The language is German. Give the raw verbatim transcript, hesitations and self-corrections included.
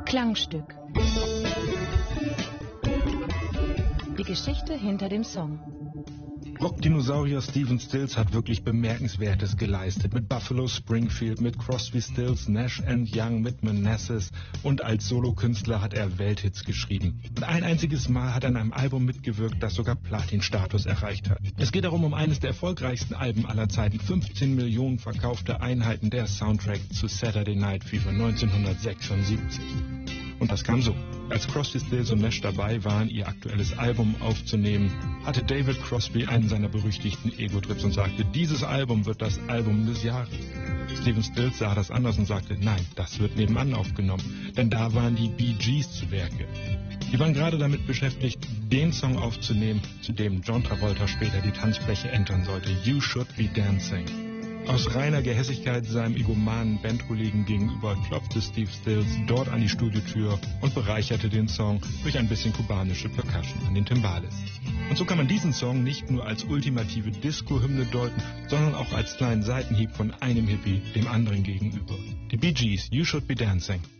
Klangstück. Die Geschichte hinter dem Song. Rockdinosaurier Stephen Stills hat wirklich Bemerkenswertes geleistet. Mit Buffalo Springfield, mit Crosby, Stills, Nash and Young, mit Manassas und als Solokünstler hat er Welthits geschrieben. Und ein einziges Mal hat er an einem Album mitgewirkt, das sogar Platin-Status erreicht hat. Es geht darum um eines der erfolgreichsten Alben aller Zeiten. fünfzehn Millionen verkaufte Einheiten, der Soundtrack zu Saturday Night Fever neunzehnhundertsechsundsiebzig. Und das kam so. Als Crosby, Stills und Nash dabei waren, ihr aktuelles Album aufzunehmen, hatte David Crosby einen seiner berüchtigten Ego-Trips und sagte, dieses Album wird das Album des Jahres. Stephen Stills sah das anders und sagte, nein, das wird nebenan aufgenommen, denn da waren die Bee Gees zu Werke. Die waren gerade damit beschäftigt, den Song aufzunehmen, zu dem John Travolta später die Tanzfläche entern sollte, You Should Be Dancing. Aus reiner Gehässigkeit seinem egomanen Bandkollegen gegenüber klopfte Steve Stills dort an die Studiotür und bereicherte den Song durch ein bisschen kubanische Percussion an den Timbales. Und so kann man diesen Song nicht nur als ultimative Disco-Hymne deuten, sondern auch als kleinen Seitenhieb von einem Hippie dem anderen gegenüber. Die Bee Gees, You Should Be Dancing.